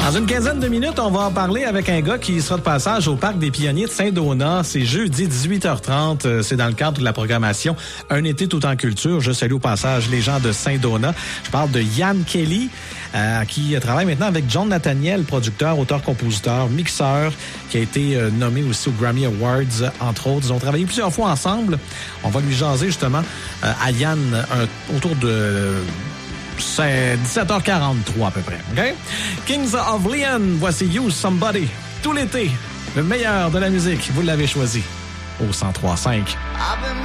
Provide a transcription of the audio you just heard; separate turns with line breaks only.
Dans une quinzaine de minutes, on va en parler avec un gars qui sera de passage au Parc des Pionniers de Saint-Donat. C'est jeudi 18h30. C'est dans le cadre de la programmation Un été tout en culture. Je salue au passage les gens de Saint-Donat. Je parle de Yann Kelly, qui travaille maintenant avec John Nathaniel, producteur, auteur-compositeur, mixeur, qui a été nommé aussi aux Grammy Awards, entre autres. Ils ont travaillé plusieurs fois ensemble. On va lui jaser justement à Yann autour de... C'est 17h43 à peu près, OK? Kings of Leon, voici You Somebody. Tout l'été, le meilleur de la musique, vous l'avez choisi au 103.5.